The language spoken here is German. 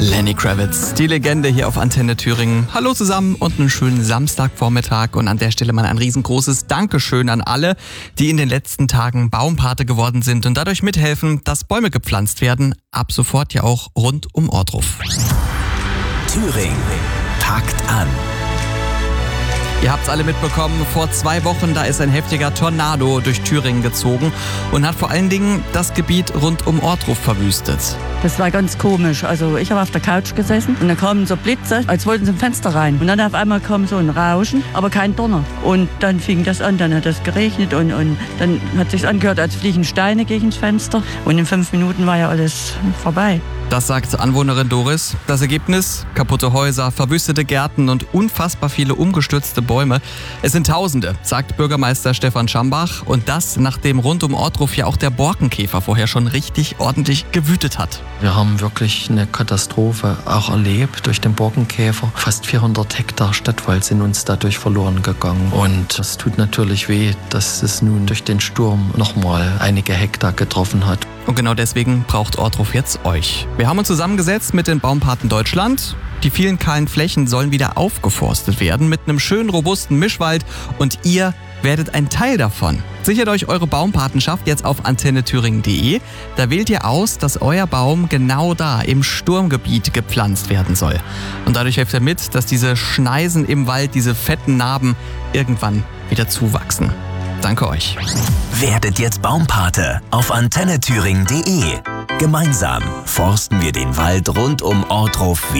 Lenny Kravitz, die Legende hier auf Antenne Thüringen. Hallo zusammen und einen schönen Samstagvormittag. Und an der Stelle mal ein riesengroßes Dankeschön an alle, die in den letzten Tagen Baumpate geworden sind und dadurch mithelfen, dass Bäume gepflanzt werden. Ab sofort ja auch rund um Ohrdruf. Thüringen packt an. Ihr habt's alle mitbekommen, vor 2 Wochen, da ist ein heftiger Tornado durch Thüringen gezogen und hat vor allen Dingen das Gebiet rund um Ohrdruf verwüstet. Das war ganz komisch. Also ich habe auf der Couch gesessen und dann kamen so Blitze, als wollten sie im Fenster rein. Und dann auf einmal kam so ein Rauschen, aber kein Donner. Und dann fing das an, dann hat es geregnet und dann hat es sich angehört, als fliegen Steine gegen das Fenster. Und in 5 Minuten war ja alles vorbei. Das sagt Anwohnerin Doris. Das Ergebnis? Kaputte Häuser, verwüstete Gärten und unfassbar viele umgestürzte Bäume. Es sind Tausende, sagt Bürgermeister Stefan Schambach. Und das, nachdem rund um Ohrdruf ja auch der Borkenkäfer vorher schon richtig ordentlich gewütet hat. Wir haben wirklich eine Katastrophe auch erlebt durch den Borkenkäfer. Fast 400 Hektar Stadtwald sind uns dadurch verloren gegangen. Und es tut natürlich weh, dass es nun durch den Sturm nochmal einige Hektar getroffen hat. Und genau deswegen braucht Ohrdruf jetzt euch. Wir haben uns zusammengesetzt mit den Baumpaten Deutschland. Die vielen kahlen Flächen sollen wieder aufgeforstet werden mit einem schönen, robusten Mischwald. Und ihr werdet ein Teil davon. Sichert euch eure Baumpatenschaft jetzt auf antennethüringen.de. Da wählt ihr aus, dass euer Baum genau da im Sturmgebiet gepflanzt werden soll. Und dadurch helft ihr mit, dass diese Schneisen im Wald, diese fetten Narben irgendwann wieder zuwachsen. Danke euch. Werdet jetzt Baumpate auf antennethüringen.de. Gemeinsam forsten wir den Wald rund um Ohrdruf wieder.